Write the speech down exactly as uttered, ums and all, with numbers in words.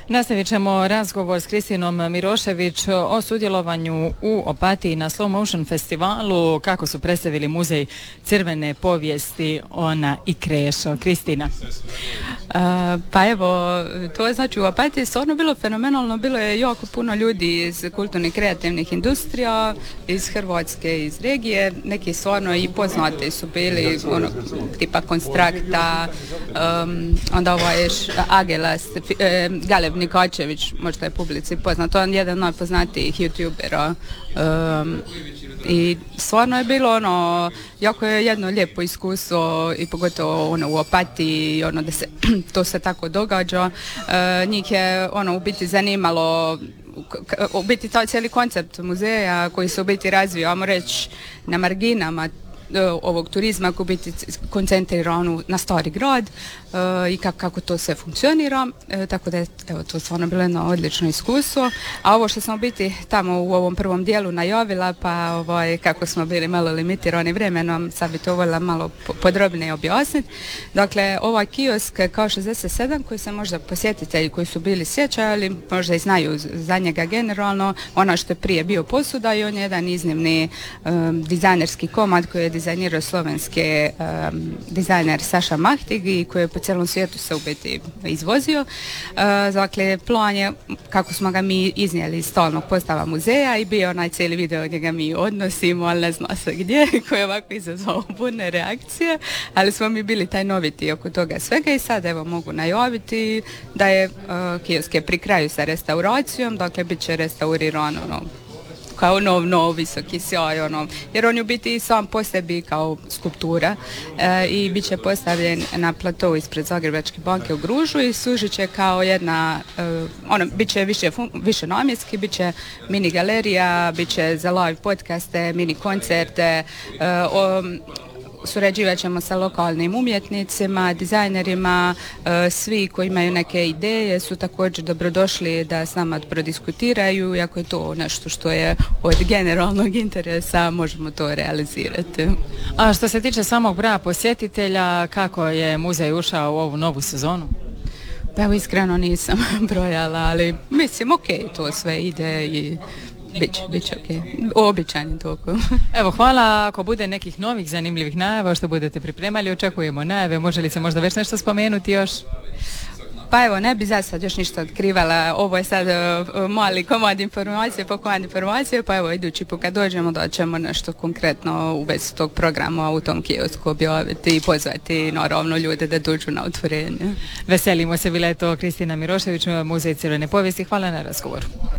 Nastavit ćemo razgovor s Kristinom Mirošević o sudjelovanju u Opatiji na Slow Motion festivalu, kako su predstavili muzej crvene povijesti Ona i Krešo. Kristina. Uh, pa evo, to je znači u Opatiji stvarno bilo fenomenalno, bilo je jako puno ljudi iz kulturnih kreativnih industrija, iz Hrvatske, iz regije, neki stvarno i poznati su bili, ono, tipa Konstrakta, um, onda ovaj Agelas, eh, Galeb Nikačević, možda je publici poznat, on je jedan od najpoznatijih youtubera. Um, I stvarno je bilo ono, jako je jedno lijepo iskustvo i pogotovo ono u Opatiji, ono da se to se tako događa. E, njih je ono u biti zanimalo, u biti taj cijeli koncept muzeja koji se u biti razvio, ajmo reći, na marginama ovog turizma koji biti koncentriran na stari grad uh, i kako, kako to sve funkcionira, uh, tako da je evo, to stvarno bilo jedno odlično iskustvo. A ovo što sam biti tamo u ovom prvom dijelu najavila, pa ovaj, kako smo bili malo limitirani vremenom, sad bi to voljela malo podrobnije objasniti. Dakle, ovaj kiosk kao šezdeset sedam koji se možda posjetitelji koji su bili sjećali, možda i znaju za njega generalno, ono što je prije bio posuda i on je jedan iznimni um, dizajnerski komad koji je dizajnirao slovenski um, dizajner Saša Mahtig i koji je po cijelom svijetu se u biti izvozio. Uh, dakle, plan je, kako smo ga mi iznijeli iz stalnog postava muzeja i bio onaj cijeli video gdje ga mi odnosimo, ali ne zna se gdje, koji je ovako izazvao burne reakcije, ali smo mi bili tajnoviti oko toga svega i sad evo mogu najaviti da je uh, kiosk je pri kraju sa restauracijom, dakle bit će restauriran ono, kao nov, nov, visoki sjaj, ono, jer on je u biti sam po sebi kao skulptura e, i bit će postavljen na platovu ispred Zagrebačke banke u Gružu i služit će kao jedna, e, ono, bit će više, više namjenski, bit će mini galerija, bit će za live podcaste, mini koncerte, e, o, surađivat ćemo sa lokalnim umjetnicima, dizajnerima, e, svi koji imaju neke ideje su također dobrodošli da s nama prodiskutiraju i ako je to nešto što je od generalnog interesa možemo to realizirati. A što se tiče samog broja posjetitelja, kako je muzej ušao u ovu novu sezonu? Pa evo iskreno nisam brojala, ali mislim ok, to sve ide i Biće, biće ok. Običajni toliko. Evo, hvala. Ako bude nekih novih zanimljivih najava što budete pripremali, očekujemo najave. Može li se možda već nešto spomenuti još? Pa evo, ne bi za sad još ništa otkrivala. Ovo je sad uh, mali komad informacije, po komad informacije, pa evo idući put kad dođemo da ćemo nešto konkretno u vezi tog programa u tom kiosku objaviti i pozvati naravno ljude da dođu na otvorenje. Veselimo se, bila je to Kristina Mirošević, Muzej crvene povijesti. Hvala na razgovoru.